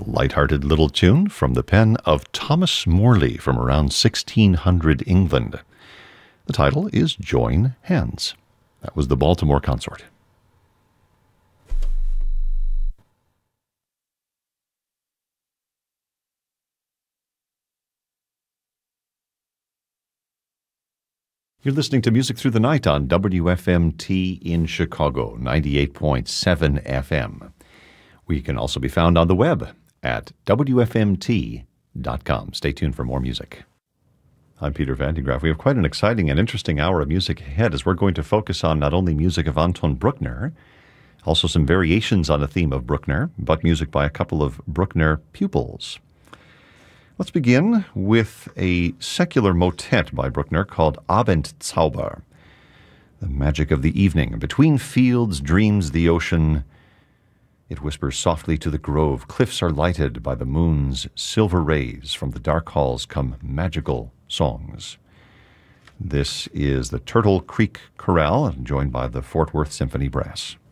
light-hearted little tune from the pen of Thomas Morley from around 1600 England. The title is Join Hands. That was the Baltimore Consort. You're listening to Music Through the Night on WFMT in Chicago, 98.7 FM. We can also be found on the web at WFMT.com. Stay tuned for more music. I'm Peter Van de Graaff. We have quite an exciting and interesting hour of music ahead as we're going to focus on not only music of Anton Bruckner, also some variations on the theme of Bruckner, but music by a couple of Bruckner pupils. Let's begin with a secular motet by Bruckner called Abendzauber, the magic of the evening. Between fields dreams the ocean. It whispers softly to the grove. Cliffs are lighted by the moon's silver rays. From the dark halls come magical songs. This is the Turtle Creek Chorale, joined by the Fort Worth Symphony Brass.